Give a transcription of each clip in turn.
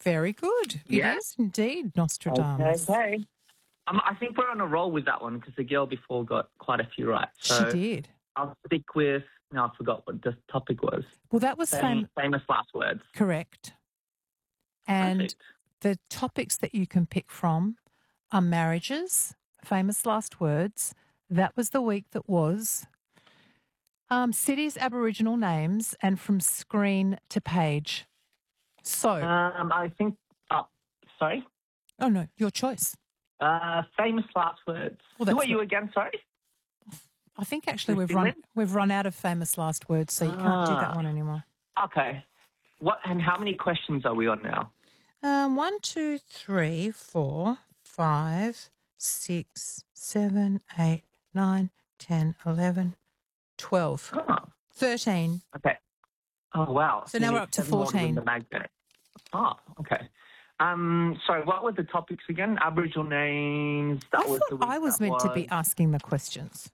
Very good. Yeah. It is indeed Nostradamus. Okay. I think we're on a roll with that one because the girl before got quite a few right. So She did. I'll stick with. No, I forgot what the topic was. Well, that was Famous last words. correct. And Perfect. the topics that you can pick from are marriages, famous last words. That was the week that was. Cities, Aboriginal names, and from screen to page. So. I think. Sorry. Oh, no, your choice. Famous last words. Well, Who are you again? Sorry. I think actually we've run out of famous last words, so you can't do that one anymore. Okay. What and how many questions are we on now? 1, 2, 3, 4, 5, 6, 7, 8, 9, 10, 11, 12, 13. Okay. Oh wow. So now we're up to 14. The magnet. Oh, okay. Sorry, what were the topics again? Aboriginal names. I was meant to be asking the questions.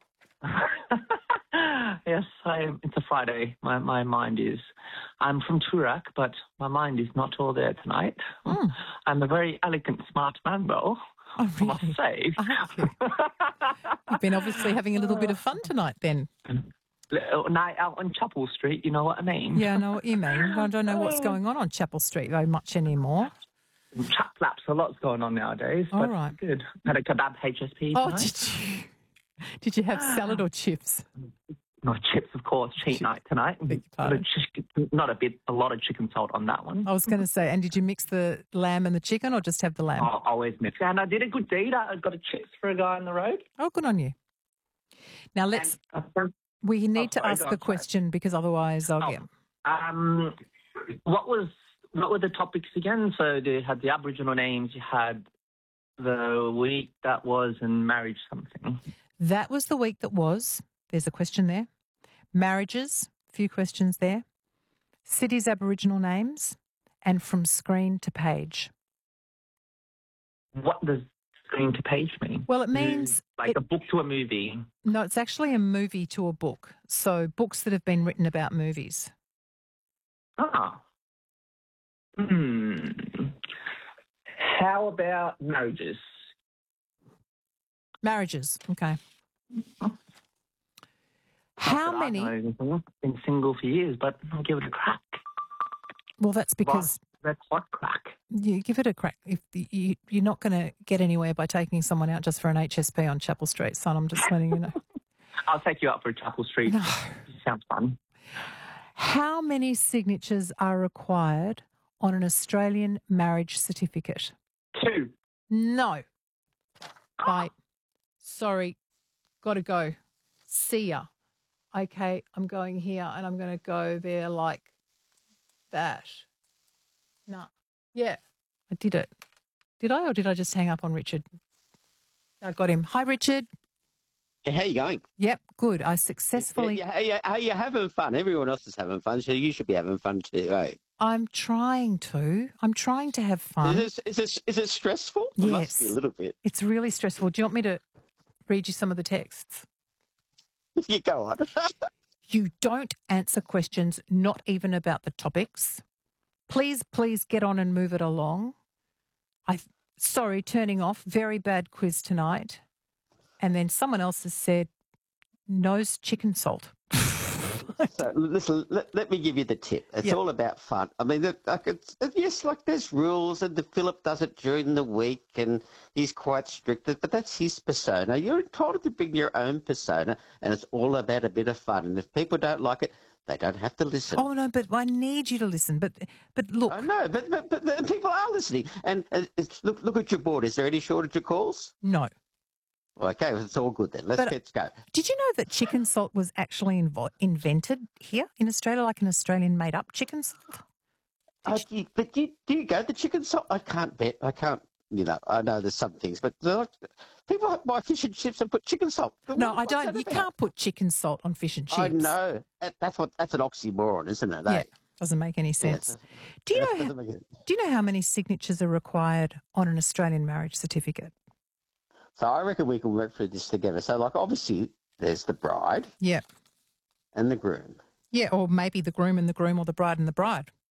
Yes, it's a Friday. My mind is. I'm from Toorak, but my mind is not all there tonight. I'm a very elegant, smart man, though. Oh, really? I must say. You've been obviously having a little bit of fun tonight then. Night out on Chapel Street, you know what I mean? Yeah, I know what you mean. I don't know what's going on Chapel Street very much anymore. Chap flaps, a lot's going on nowadays. All but right. Good. Had a kebab HSP tonight. Did you have salad or chips? No, chips, of course. Cheat night tonight. A lot of chicken salt on that one. I was going to say, and did you mix the lamb and the chicken or just have the lamb? Oh, always mix. And I did a good deed. I got a chips for a guy on the road. Oh, good on you. Now we need to ask the question because otherwise I'll get... What were the topics again? So you had the Aboriginal names, you had the week that was, and marriage something. That was the week that was. There's a question there. Marriages, a few questions there. Cities, Aboriginal names, and from screen to page. What does screen to page mean? Well, it means... a book to a movie. No, it's actually a movie to a book. So books that have been written about movies. Ah. How about marriages? Marriages, okay. How many? I've been single for years, but I'll give it a crack. Well, that's because... That's what crack. You give it a crack. If you're not going to get anywhere by taking someone out just for an HSP on Chapel Street, son, I'm just letting you know. I'll take you out for a Chapel Street. No. Sounds fun. How many signatures are required on an Australian marriage certificate? 2. No. Bye. Sorry. Got to go. See ya. Okay, I'm going here and I'm going to go there like that. No. Yeah, I did it. Did I, or did I just hang up on Richard? I got him. Hi, Richard. How are you going? Yep, good. I successfully... How you having fun? Everyone else is having fun, so you should be having fun too, eh? I'm trying to. I'm trying to have fun. Is it stressful? Yes. It must be a little bit. It's really stressful. Do you want me to read you some of the texts? You go on. You don't answer questions, not even about the topics. Please get on and move it along. Sorry, turning off. Very bad quiz tonight. And then someone else has said, nose chicken salt. So listen, let me give you the tip. It's all about fun. I mean, there's rules, and Philip does it during the week, and he's quite strict. But that's his persona. You're entitled to bring your own persona, and it's all about a bit of fun. And if people don't like it, they don't have to listen. Oh no, but I need you to listen. But look, I know, but people are listening. And look at your board. Is there any shortage of calls? No. Okay, well, it's all good then. Let's go. Did you know that chicken salt was actually invented here in Australia, like an Australian made-up chicken salt? Do you go the chicken salt? I can't bet. I can't. I know there's some things, but people buy fish and chips and put chicken salt. No, I don't. You can't put chicken salt on fish and chips. I know. That's an oxymoron, isn't it? Yeah, doesn't make any sense. Do you know how many signatures are required on an Australian marriage certificate? So I reckon we can work through this together. So, obviously, there's the bride. Yeah. And the groom. Yeah, or maybe the groom and the groom, or the bride and the bride.